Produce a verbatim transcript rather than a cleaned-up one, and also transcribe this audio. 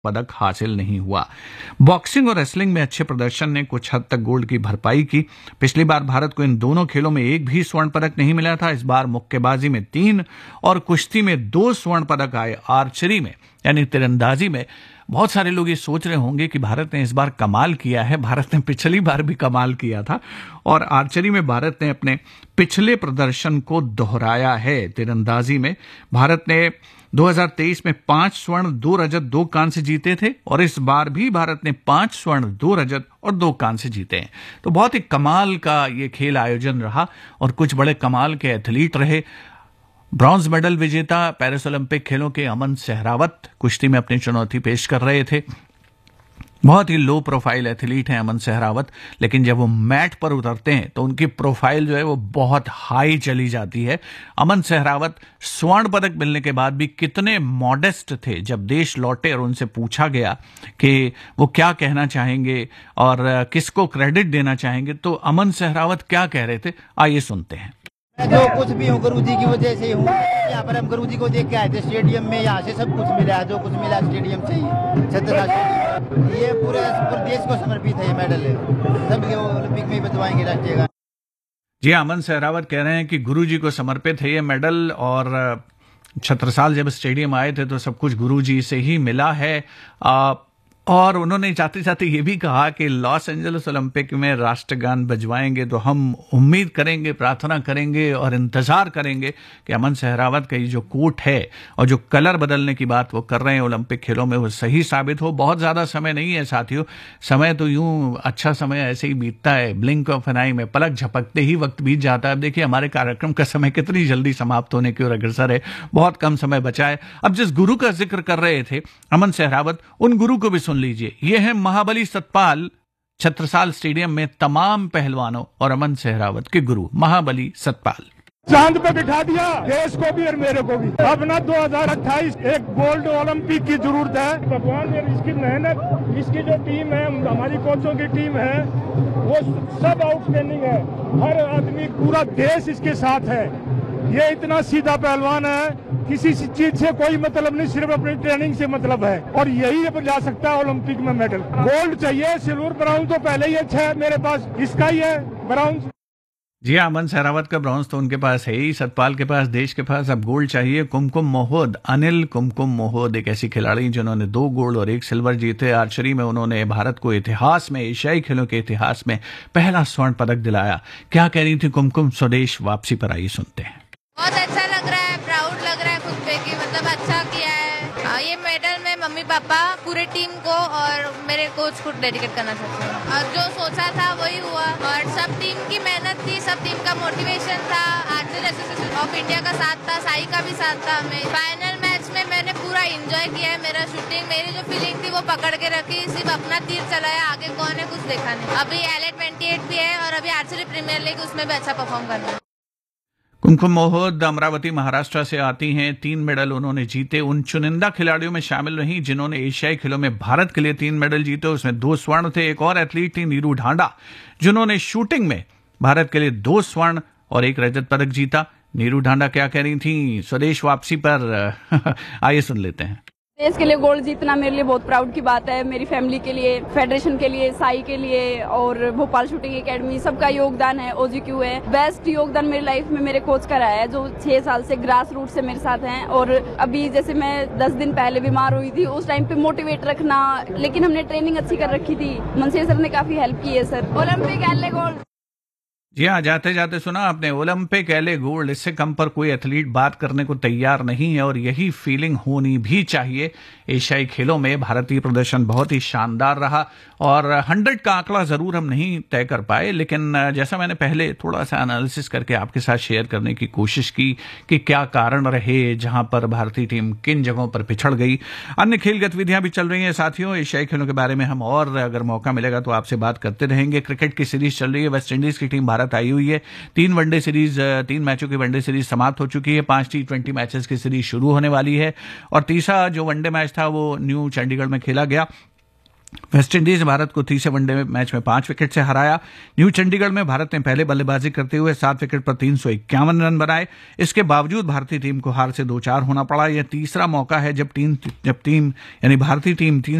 पदक हासिल नहीं हुआ। बॉक्सिंग और रेसलिंग में अच्छे प्रदर्शन ने कुछ हद तक गोल्ड की भरपाई की। पिछली बार भारत को इन दोनों खेलों में एक भी स्वर्ण पदक नहीं मिला था। इस बार मुक्केबाजी में तीन और कुश्ती में दो स्वर्ण पदक आए। आर्चरी में यानी तीरंदाजी में बहुत सारे लोग ये सोच रहे होंगे कि भारत ने इस बार कमाल किया है। भारत ने पिछली बार भी कमाल किया था और आर्चरी में भारत ने अपने पिछले प्रदर्शन को दोहराया है। तीरंदाजी में भारत ने दो हज़ार तेईस में पांच स्वर्ण, दो रजत, दो कांस्य जीते थे और इस बार भी भारत ने पांच स्वर्ण, दो रजत और दो कांस्य जीते हैं। तो बहुत ही कमाल का ये खेल आयोजन रहा और कुछ बड़े कमाल के एथलीट रहे। ब्रॉन्ज मेडल विजेता पेरिस ओलंपिक खेलों के अमन सहरावत कुश्ती में अपनी चुनौती पेश कर रहे थे। बहुत ही लो प्रोफाइल एथलीट हैं अमन सहरावत, लेकिन जब वो मैट पर उतरते हैं तो उनकी प्रोफाइल जो है वो बहुत हाई चली जाती है। अमन सहरावत स्वर्ण पदक मिलने के बाद भी कितने मॉडेस्ट थे। जब देश लौटे और उनसे पूछा गया कि वो क्या कहना चाहेंगे और किसको क्रेडिट देना चाहेंगे, तो अमन सहरावत क्या कह रहे थे, आइए सुनते हैं। जो कुछ भी हूँ गुरु जी की वजह से हूँ। यहाँ पर हम गुरु जी को देख के आए थे स्टेडियम में, यहाँ से सब कुछ मिला, जो कुछ मिला स्टेडियम से ही, छत्रसाल स्टेडियम। ये पूरे पूरे देश को समर्पित है ये मेडल है, सब ओलंपिक में बचवाएंगे राष्ट्रीय गान। जी, अमन सहरावत कह रहे हैं कि गुरु जी को समर्पित है ये मेडल और छत्रसाल जब स्टेडियम आए थे तो सब कुछ गुरु जी से ही मिला है। आ, और उन्होंने जाते जाते ये भी कहा कि लॉस एंजलिस ओलंपिक में राष्ट्रगान बजवाएंगे तो हम उम्मीद करेंगे, प्रार्थना करेंगे और इंतजार करेंगे कि अमन सहरावत का ये जो कोट है और जो कलर बदलने की बात वो कर रहे हैं ओलंपिक खेलों में वो सही साबित हो। बहुत ज्यादा समय नहीं है साथियों, समय तो यूं अच्छा समय ऐसे ही बीतता है, ब्लिंक ऑफ एन आई में, पलक झपकते ही वक्त बीत जाता है। अब देखिए हमारे कार्यक्रम का समय कितनी जल्दी समाप्त होने की ओर अग्रसर है, बहुत कम समय बचा है। अब जिस गुरु का जिक्र कर रहे थे अमन सहरावत, उन गुरु को भी सुन लीजिए। ये है महाबली सतपाल, छत्रसाल स्टेडियम में तमाम पहलवानों और अमन सहरावत के गुरु महाबली सतपाल। चांद पे बिठा दिया देश को भी और मेरे को भी। अब ना दो हज़ार अट्ठाईस एक गोल्ड ओलंपिक की जरूरत है। भगवान ने इसकी मेहनत, इसकी जो टीम है, हमारी कोचों की टीम है, वो सब आउटस्टैंडिंग है। हर आदमी, पूरा देश इसके साथ है। ये इतना सीधा पहलवान है, किसी चीज से कोई मतलब नहीं, सिर्फ अपनी ट्रेनिंग से मतलब है और यही अब ला सकता है ओलंपिक में मेडल। गोल्ड चाहिए, सिल्वर ब्राउन तो पहले ही अच्छा है मेरे पास, इसका ही है ब्राउन। जी हाँ, अमन सहरावत का ब्रॉन्ज तो उनके पास है ही, सतपाल के पास, देश के पास अब गोल्ड चाहिए। कुमकुम मोहोद, अनिल कुमकुम मोहोद एक ऐसी खिलाड़ी जिन्होंने दो गोल्ड और एक सिल्वर जीते। आर्चरी में उन्होंने भारत को इतिहास में, एशियाई खेलों के इतिहास में पहला स्वर्ण पदक दिलाया। क्या कह रही थी कुमकुम स्वदेश वापसी पर, आइए सुनते हैं। बहुत अच्छा लग रहा है, प्राउड लग रहा है खुद पे कि मतलब अच्छा किया है। ये मेडल मैं मम्मी पापा, पूरे टीम को और मेरे कोच को डेडिकेट करना चाहती हूँ। और जो सोचा था वही हुआ और सब टीम की मेहनत थी, सब टीम का मोटिवेशन था, आर्चरी एसोसिएशन ऑफ इंडिया का साथ था, साई का भी साथ था। हमें फाइनल मैच में मैंने पूरा एंजॉय किया है। मेरा शूटिंग, मेरी जो फीलिंग थी वो पकड़ के रखी, सिर्फ अपना तीर चलाया, आगे कौन है कुछ देखा नहीं। अभी एल ए ट्वेंटी एट भी है और अभी आर्चरी प्रीमियर लीग, उसमें भी अच्छा परफॉर्म करना है। कुमकुम मोहोद अमरावती महाराष्ट्र से आती हैं। तीन मेडल उन्होंने जीते। उन चुनिंदा खिलाड़ियों में शामिल रही जिन्होंने एशियाई खेलों में भारत के लिए तीन मेडल जीते, उसमें दो स्वर्ण थे। एक और एथलीट थी नीरू ढांडा, जिन्होंने शूटिंग में भारत के लिए दो स्वर्ण और एक रजत पदक जीता। नीरू ढांडा क्या कह रही थी स्वदेश वापसी पर, आइए सुन लेते हैं। देश के लिए गोल्ड जीतना मेरे लिए बहुत प्राउड की बात है। मेरी फैमिली के लिए, फेडरेशन के लिए, साई के लिए और भोपाल शूटिंग एकेडमी, सबका योगदान है। ओजीक्यू है, बेस्ट योगदान मेरी लाइफ में मेरे कोच का रहा है, जो छह साल से ग्रास रूट से मेरे साथ हैं। और अभी जैसे मैं दस दिन पहले बीमार हुई थी, उस टाइम पे मोटिवेट रखना, लेकिन हमने ट्रेनिंग अच्छी कर रखी थी। मनसेर सर ने काफी हेल्प की है sir. Olympic L A gold. जी हाँ, जाते जाते सुना आपने, ओलंपिक एल ए गोल्ड, इससे कम पर कोई एथलीट बात करने को तैयार नहीं है और यही फीलिंग होनी भी चाहिए। एशियाई खेलों में भारतीय प्रदर्शन बहुत ही शानदार रहा और हंड्रेड का आंकड़ा जरूर हम नहीं तय कर पाए, लेकिन जैसा मैंने पहले थोड़ा सा एनालिसिस करके आपके साथ शेयर करने की कोशिश की कि क्या कारण रहे जहां पर भारतीय टीम किन जगहों पर पिछड़ गई। अन्य खेल गतिविधियां भी चल रही हैं साथियों। एशियाई खेलों के बारे में हम और अगर मौका मिलेगा तो आपसे बात करते रहेंगे। क्रिकेट की सीरीज चल रही है, वेस्ट इंडीज की टीम भारत आई हुई है। तीन वनडे सीरीज, तीन मैचों की वनडे सीरीज समाप्त हो चुकी है। पांच टी ट्वेंटी मैचेस की सीरीज शुरू होने वाली है और तीसरा जो वनडे मैच था वो न्यू चंडीगढ़ में खेला गया। वेस्टइंडीज ने भारत को तीसरे वनडे मैच में पांच विकेट से हराया। न्यू चंडीगढ़ में भारत ने पहले बल्लेबाजी करते हुए सात विकेट पर तीन सौ इक्यावन रन बनाए। इसके बावजूद भारतीय टीम को हार से दो चार होना पड़ा। यह तीसरा मौका है जब टीम जब टीम यानी भारतीय टीम